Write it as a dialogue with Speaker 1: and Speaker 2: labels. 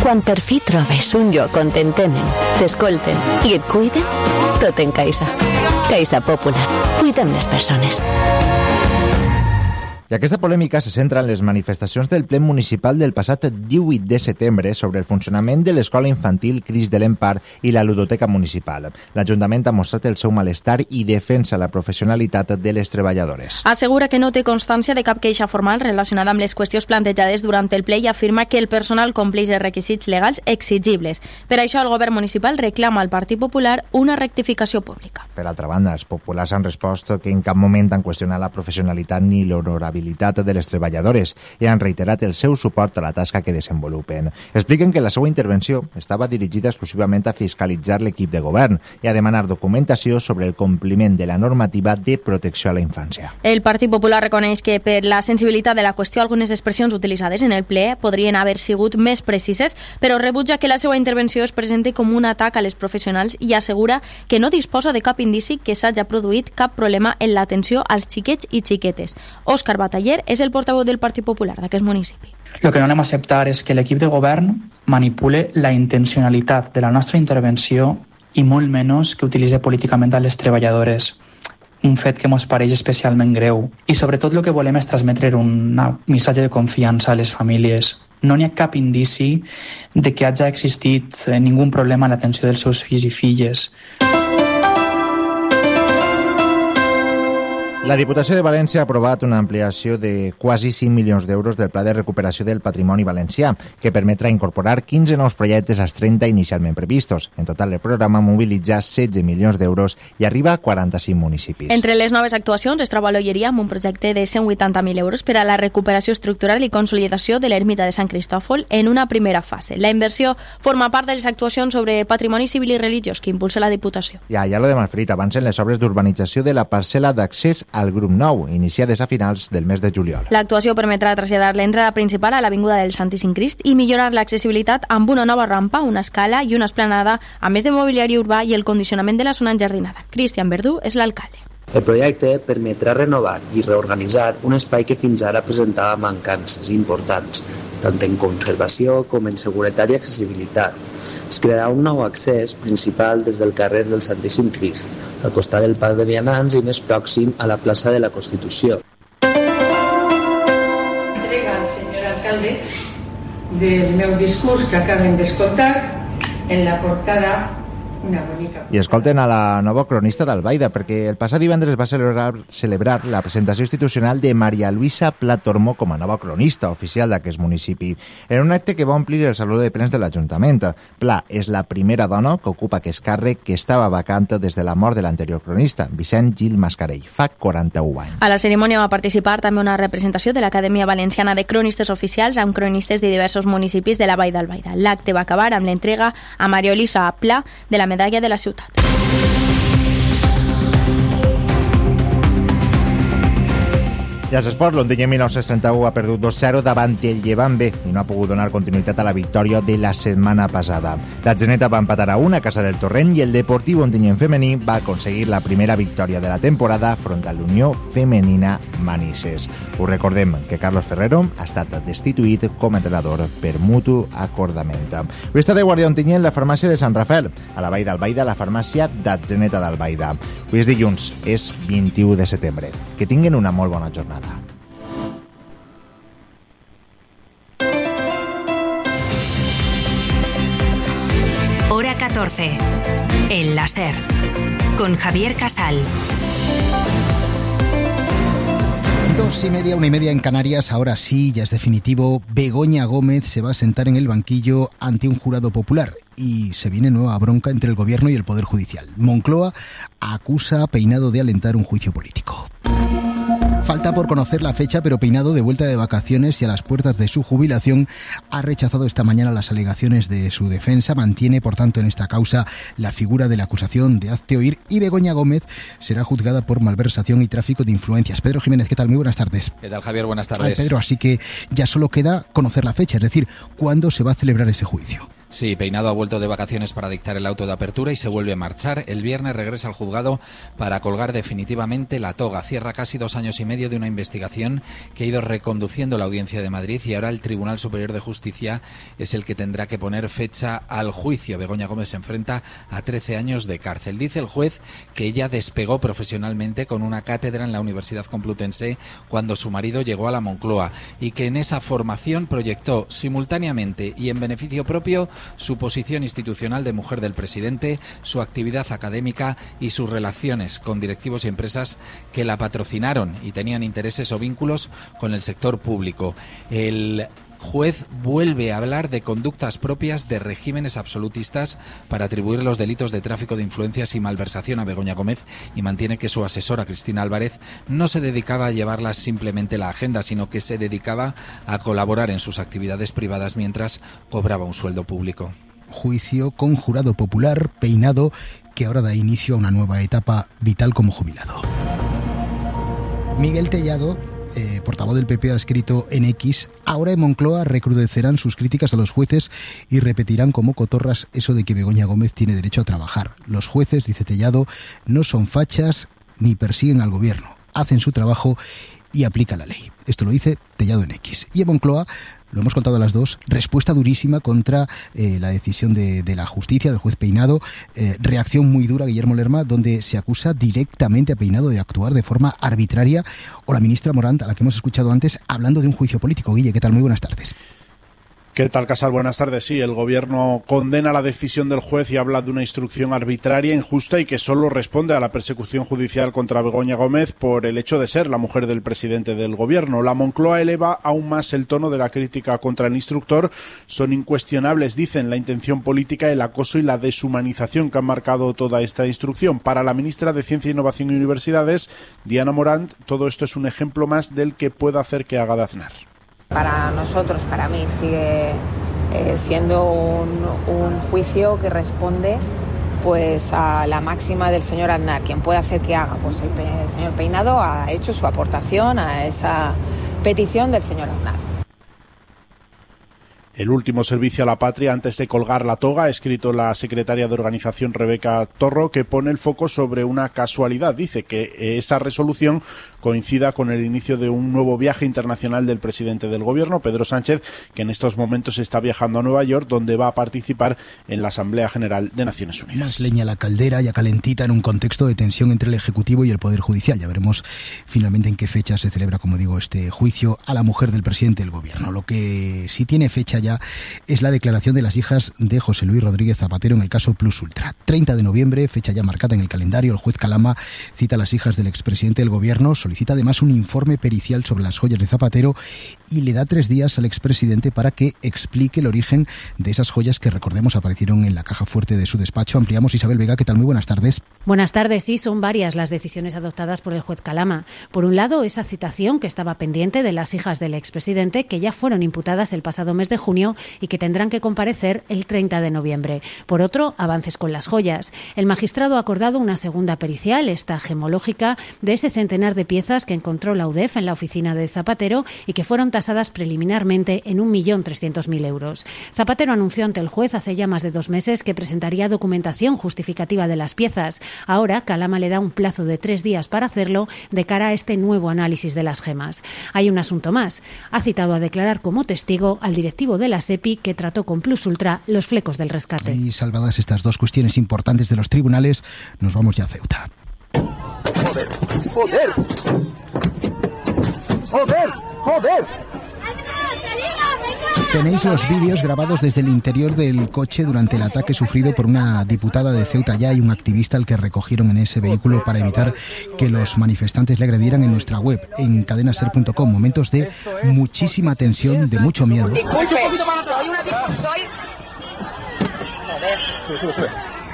Speaker 1: Quan per fi trobes un lloc on t'entenen, t'escolten i et cuiden, tot en Caixa. Caixa Popular. Cuidem les persones.
Speaker 2: I aquesta polèmica se centra en les manifestacions del ple municipal del passat 18 de setembre sobre el funcionament de l'escola infantil Cris de l'Empar i la ludoteca municipal. L'Ajuntament ha mostrat el seu malestar i defensa la professionalitat de les treballadores.
Speaker 3: Assegura que no té constància de cap queixa formal relacionada amb les qüestions plantejades durant el ple i afirma que el personal compleix els requisits legals exigibles. Per això el govern municipal reclama al Partit Popular una rectificació pública.
Speaker 2: Per altra banda, els populars han respost que en cap moment han qüestionat la professionalitat ni l'honorabilitat de les treballadores i han reiterat el seu suport a la tasca que desenvolupen. Expliquen que la seva intervenció estava dirigida exclusivament a fiscalitzar l'equip de govern i a demanar documentació sobre el compliment de la normativa de protecció a la infància.
Speaker 3: El Partit Popular reconeix que per la sensibilitat de la qüestió algunes expressions utilitzades en el ple podrien haver sigut més precises, però rebutja que la seva intervenció es presenti com un atac a les professionals i assegura que no disposa de cap indici que s'hagi produït cap problema en l'atenció als xiquets i xiquetes. Òscar Bataller és el portaveu del Partit Popular d'aquest municipi.
Speaker 4: El que no anem a acceptar és que l'equip de govern manipule la intencionalitat de la nostra intervenció i molt menys que utilitzi políticament a les treballadores. Un fet que ens pareix especialment greu. I sobretot el que volem és transmetre un missatge de confiança a les famílies. No n'hi ha cap indici de que hagi existit ningun problema en l'atenció dels seus fills i filles.
Speaker 2: La Diputació de València ha aprovat una ampliació de quasi 5 milions d'euros del Pla de Recuperació del Patrimoni Valencià, que permetrà incorporar 15 nous projectes als 30 inicialment previstos. En total, el programa mobilitza 16 milions d'euros i arriba a 45 municipis.
Speaker 3: Entre les noves actuacions es troba l'Olleria amb un projecte de 180.000 euros per a la recuperació estructural i consolidació de l'ermita de Sant Cristòfol en una primera fase. La inversió forma part de les actuacions sobre patrimoni civil i religiós que impulsa la Diputació.
Speaker 2: I a Aielo de Malferit avancen les obres d'urbanització de la parcel·la d'accés al grup 9, iniciades a finals del mes de juliol.
Speaker 3: L'actuació permetrà traslladar l'entrada principal a l'Avinguda del Santíssim Crist i millorar l'accessibilitat amb una nova rampa, una escala i una esplanada, a més de mobiliari urbà i el condicionament de la zona enjardinada. Cristian Verdú és l'alcalde.
Speaker 5: El projecte permetrà renovar i reorganitzar un espai que fins ara presentava mancances importants, tant en conservació com en seguretat i accessibilitat. Es crearà un nou accés principal des del carrer del Santíssim Crist, al costat del Pas de Vianants i més pròxim a la plaça de la Constitució.
Speaker 6: Entrega al senyor alcalde del meu discurs que acaben d'escoltar en la portada una bonica.
Speaker 2: I escolten a la nova cronista d'Albaida, perquè el passat divendres va celebrar la presentació institucional de Maria Luisa Pla Tormo com a nova cronista oficial d'aquest municipi. En un acte que va omplir el Saló de Plens de l'Ajuntament. Pla és la primera dona que ocupa aquest càrrec que estava vacant des de la mort de l'anterior cronista, Vicent Gil Mascarell, fa 41 anys.
Speaker 3: A la cerimònia va participar també una representació de l'Acadèmia Valenciana de Cronistes Oficials amb cronistes de diversos municipis de la Vall d'Albaida. L'acte va acabar amb l'entrega a Maria Luisa Pla de la medalla de la ciutat.
Speaker 2: I als esports, l'Ontinyent 1931 ha perdut 2-0 davant el Llevant B i no ha pogut donar continuïtat a la victòria de la setmana passada. La Geneta va empatar a 1 a casa del Torrent i el Deportiu Ontinyent femení va aconseguir la primera victòria de la temporada front a l'Unió Femenina Manises. Us recordem que Carlos Ferrero ha estat destituït com a entrenador per mutu acordament. Avui està de guàrdia Ontinyent la farmàcia de Sant Rafael, a la Vall d'Albaida la farmàcia d'Atzeneta d'Albaida. Avui és dilluns, és 21 de setembre. Que tinguin una molt bona jornada.
Speaker 7: Hora 14. El láser. Con Javier Casal.
Speaker 8: 2:30, 1:30 en Canarias. Ahora sí, ya es definitivo. Begoña Gómez se va a sentar en el banquillo ante un jurado popular. Y se viene nueva bronca entre el gobierno y el Poder Judicial. Moncloa acusa a Peinado de alentar un juicio político. Falta por conocer la fecha, pero Peinado, de vuelta de vacaciones y a las puertas de su jubilación, ha rechazado esta mañana las alegaciones de su defensa. Mantiene, por tanto, en esta causa la figura de la acusación de hazte oír, y Begoña Gómez será juzgada por malversación y tráfico de influencias. Pedro Jiménez, ¿qué tal? Muy buenas tardes.
Speaker 9: ¿Qué tal, Javier? Buenas tardes.
Speaker 8: Pedro, así que ya solo queda conocer la fecha, es decir, ¿cuándo se va a celebrar ese juicio?
Speaker 9: Sí, Peinado ha vuelto de vacaciones para dictar el auto de apertura y se vuelve a marchar. El viernes regresa al juzgado para colgar definitivamente la toga. Cierra casi 2 años y medio de una investigación que ha ido reconduciendo la Audiencia de Madrid y ahora el Tribunal Superior de Justicia es el que tendrá que poner fecha al juicio. Begoña Gómez se enfrenta a 13 años de cárcel. Dice el juez que ella despegó profesionalmente con una cátedra en la Universidad Complutense cuando su marido llegó a la Moncloa y que en esa formación proyectó simultáneamente y en beneficio propio su posición institucional de mujer del presidente, su actividad académica y sus relaciones con directivos y empresas que la patrocinaron y tenían intereses o vínculos con el sector público. El juez vuelve a hablar de conductas propias de regímenes absolutistas para atribuir los delitos de tráfico de influencias y malversación a Begoña Gómez y mantiene que su asesora Cristina Álvarez no se dedicaba a llevarlas simplemente la agenda, sino que se dedicaba a colaborar en sus actividades privadas mientras cobraba un sueldo público.
Speaker 8: Juicio con jurado popular, Peinado, que ahora da inicio a una nueva etapa vital como jubilado. Miguel Tellado, portavoz del PP, ha escrito en X: ahora en Moncloa recrudecerán sus críticas a los jueces y repetirán como cotorras eso de que Begoña Gómez tiene derecho a trabajar. Los jueces, dice Tellado, no son fachas ni persiguen al gobierno, hacen su trabajo y aplican la ley. Esto lo dice Tellado en X. Y en Moncloa, lo hemos contado a las dos, respuesta durísima contra la decisión de la justicia, del juez Peinado, reacción muy dura, Guillermo Lerma, donde se acusa directamente a Peinado de actuar de forma arbitraria, o la ministra Morant, a la que hemos escuchado antes, hablando de un juicio político. Guille, ¿qué tal? Muy buenas tardes.
Speaker 10: ¿Qué tal, Casal? Buenas tardes. Sí, el Gobierno condena la decisión del juez y habla de una instrucción arbitraria, injusta y que solo responde a la persecución judicial contra Begoña Gómez por el hecho de ser la mujer del presidente del Gobierno. La Moncloa eleva aún más el tono de la crítica contra el instructor. Son incuestionables, dicen, la intención política, el acoso y la deshumanización que han marcado toda esta instrucción. Para la ministra de Ciencia, Innovación y Universidades, Diana Morant, todo esto es un ejemplo más del que pueda hacer que haga de Aznar.
Speaker 11: Para nosotros, para mí, sigue siendo un juicio que responde pues a la máxima del señor Aznar. Quien puede hacer que haga, pues el señor Peinado ha hecho su aportación a esa petición del señor Aznar.
Speaker 10: El último servicio a la patria antes de colgar la toga, ha escrito la secretaria de organización Rebeca Torro, que pone el foco sobre una casualidad. Dice que esa resolución coincida con el inicio de un nuevo viaje internacional del presidente del Gobierno, Pedro Sánchez, que en estos momentos está viajando a Nueva York, donde va a participar en la Asamblea General de Naciones Unidas.
Speaker 8: Más leña a la caldera, ya calentita, en un contexto de tensión entre el Ejecutivo y el Poder Judicial. Ya veremos finalmente en qué fecha se celebra, como digo, este juicio a la mujer del presidente del Gobierno. Lo que sí tiene fecha ya es la declaración de las hijas de José Luis Rodríguez Zapatero en el caso Plus Ultra. 30 de noviembre, fecha ya marcada en el calendario. El juez Calama cita a las hijas del expresidente del Gobierno, solicita además un informe pericial sobre las joyas de Zapatero y le da 3 días al expresidente para que explique el origen de esas joyas que, recordemos, aparecieron en la caja fuerte de su despacho. Ampliamos. Isabel Vega, ¿qué tal? Muy buenas tardes.
Speaker 12: Buenas tardes. Sí, son varias las decisiones adoptadas por el juez Calama. Por un lado, esa citación que estaba pendiente de las hijas del expresidente, que ya fueron imputadas el pasado mes de junio y que tendrán que comparecer el 30 de noviembre. Por otro, avances con las joyas. El magistrado ha acordado una segunda pericial, esta gemológica, de ese centenar de piezas que encontró la UDEF en la oficina de Zapatero y que fueron tasadas preliminarmente en 1.300.000 euros. Zapatero anunció ante el juez hace ya más de 2 meses que presentaría documentación justificativa de las piezas. Ahora, Calama le da un plazo de 3 días para hacerlo de cara a este nuevo análisis de las gemas. Hay un asunto más. Ha citado a declarar como testigo al directivo de la SEPI que trató con Plus Ultra los flecos del rescate.
Speaker 8: Y salvadas estas 2 cuestiones importantes de los tribunales, nos vamos ya a Ceuta.
Speaker 13: ¡Joder! ¡Joder! ¡Joder! ¡Joder!
Speaker 8: Tenéis los vídeos grabados desde el interior del coche durante el ataque sufrido por una diputada de Ceuta ya y un activista al que recogieron en ese vehículo para evitar que los manifestantes le agredieran en nuestra web, en cadenaser.com. Momentos de muchísima tensión, de mucho miedo.
Speaker 13: Disculpe, soy una... Joder. Sube.